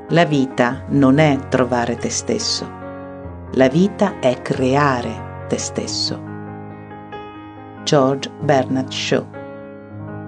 La vita non è trovare te stesso. La vita è creare te stesso. George Bernard Shaw.